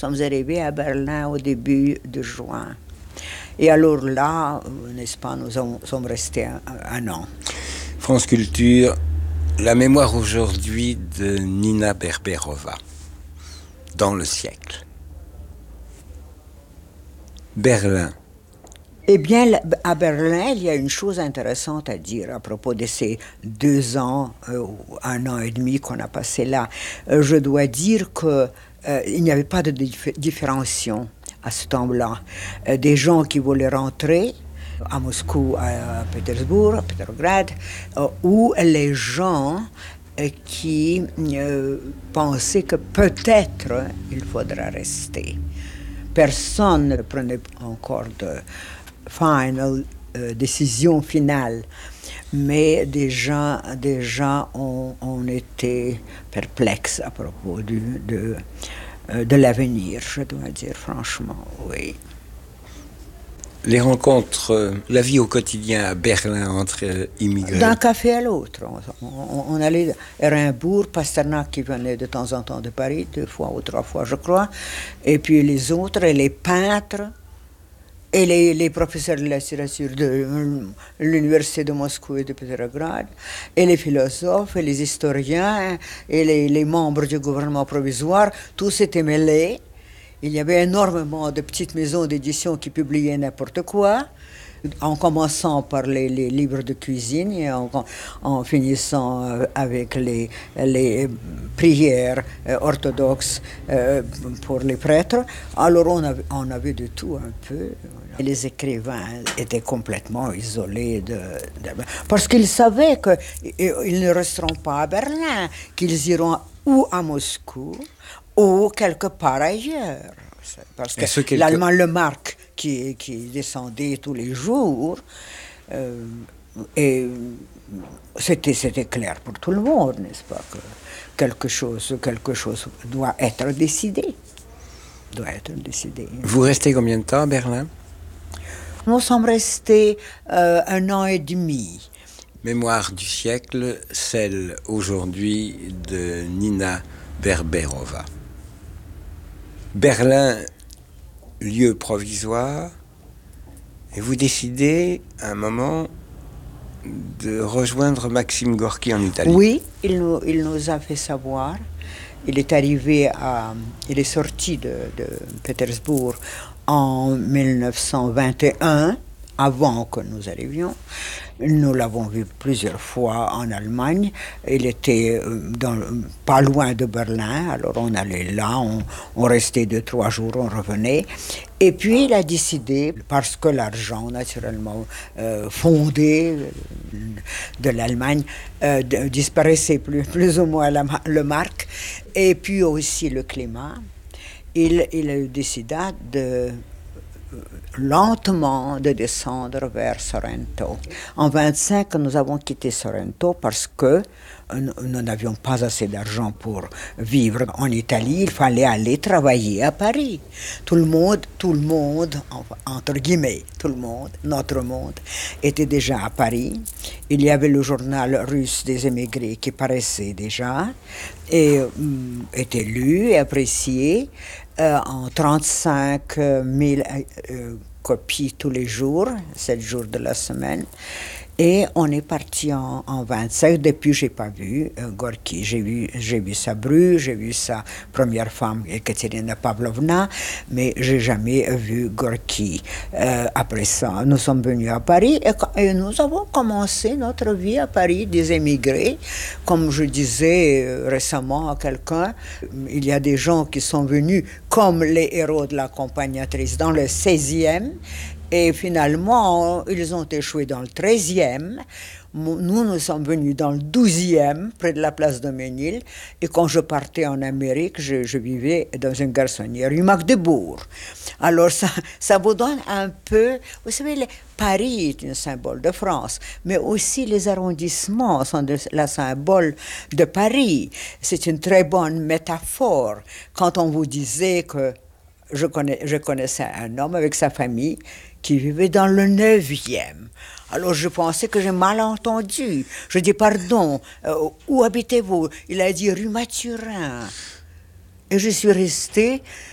sommes arrivés à Berlin au début de juin. Et alors là, n'est-ce pas, sommes restés un an. France Culture, la mémoire aujourd'hui de Nina Berberova, dans le siècle. Berlin. Eh bien, à Berlin, il y a une chose intéressante à dire à propos de ces 2 ans, 1 an et demi qu'on a passé là. Je dois dire qu'il n'y avait pas de différenciation à ce temps-là. Des gens qui voulaient rentrer à Moscou, à Pétersbourg, à Petrograd, ou les gens qui pensaient que peut-être il faudra rester. Personne ne prenait encore de décision finale, mais déjà on était perplexes à propos de l'avenir, je dois dire franchement, oui. Les rencontres, la vie au quotidien à Berlin entre immigrés. D'un café à l'autre. On allait à Rimbourg, Pasternak qui venait de temps en temps de Paris, 2 fois ou 3 fois je crois, et puis les autres, et les peintres, et les professeurs de la littérature de l'université de Moscou et de Petrograd, et les philosophes, et les historiens, et les membres du gouvernement provisoire, tous étaient mêlés. Il y avait énormément de petites maisons d'édition qui publiaient n'importe quoi, en commençant par les livres de cuisine et en finissant avec les prières orthodoxes pour les prêtres. Alors on avait de tout un peu. Et les écrivains étaient complètement isolés parce qu'ils savaient qu'ils ne resteront pas à Berlin, qu'ils iront ou à Moscou ou quelque part ailleurs. Parce que l'allemand Le Marque qui descendait tous les jours, et c'était clair pour tout le monde, n'est-ce pas, que quelque chose doit être décidé. Vous restez combien de temps à Berlin? Nous sommes restés 1 an et demi. Mémoire du siècle, celle aujourd'hui de Nina Berberova. Berlin, lieu provisoire, et vous décidez à un moment de rejoindre Maxime Gorki en Italie. Oui, il nous a fait savoir. Il est sorti de Pétersbourg en 1921, avant que nous arrivions. Nous l'avons vu plusieurs fois en Allemagne. Il était pas loin de Berlin, alors on allait là, on restait 2-3 jours, on revenait. Et puis il a décidé, parce que l'argent naturellement fondé de l'Allemagne disparaissait plus ou moins le marque, et puis aussi le climat, il décida lentement de descendre vers Sorrento. En 1925, nous avons quitté Sorrento parce que nous n'avions pas assez d'argent pour vivre en Italie. Il fallait aller travailler à Paris. Tout le monde, entre guillemets, tout le monde, notre monde, était déjà à Paris. Il y avait le journal russe des émigrés qui paraissait déjà et était lu et apprécié. En 35 000 copies tous les jours, 7 jours de la semaine. Et on est parti en 25. Depuis, je n'ai pas vu Gorki. J'ai vu sa bru, j'ai vu sa première femme, Ekaterina Pavlovna, mais je n'ai jamais vu Gorki. Après ça, nous sommes venus à Paris et nous avons commencé notre vie à Paris, des émigrés. Comme je disais récemment à quelqu'un, il y a des gens qui sont venus comme les héros de l'accompagnatrice dans le 16e. Et finalement, ils ont échoué dans le 13e. Nous sommes venus dans le 12e, près de la place de Ménil. Et quand je partais en Amérique, je vivais dans une garçonnière rue Magdebourg. Alors ça vous donne un peu... Vous savez, Paris est un symbole de France, mais aussi les arrondissements sont le symbole de Paris. C'est une très bonne métaphore. Quand on vous disait que je connaissais un homme avec sa famille qui vivait dans le 9e. Alors je pensais que j'ai mal entendu. Je dis pardon, où habitez-vous? Il a dit rue Mathurin. Et je suis restée